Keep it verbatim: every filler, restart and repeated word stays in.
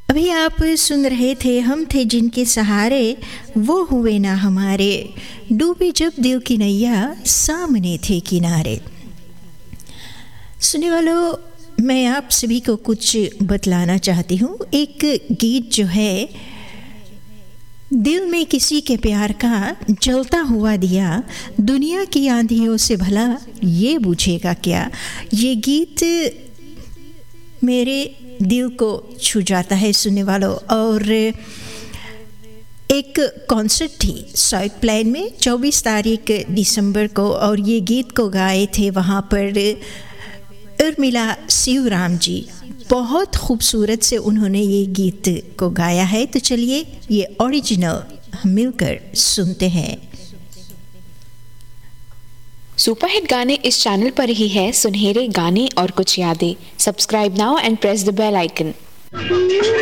अभी आप सुन रहे थे हम थे जिनके सहारे, वो हुए ना हमारे, डूबे जब दिल की नैया सामने थे किनारे। सुनने वालों, मैं आप सभी को कुछ बतलाना चाहती हूँ। एक गीत जो है, दिल में किसी के प्यार का जलता हुआ दिया, दुनिया की आंधियों से भला ये बुझेगा क्या। ये गीत मेरे दिल को छू जाता है सुनने वालों। और एक कॉन्सर्ट थी साउथ प्लेन में चौबीस तारीख दिसंबर को, और ये गीत को गाए थे वहाँ पर उर्मिला शिवराम जी। बहुत खूबसूरत से उन्होंने ये गीत को गाया है। तो चलिए ये ओरिजिनल मिलकर सुनते हैं। सुपरहिट गाने इस चैनल पर ही है, सुनहरे गाने और कुछ यादें। Subscribe now and press the bell icon.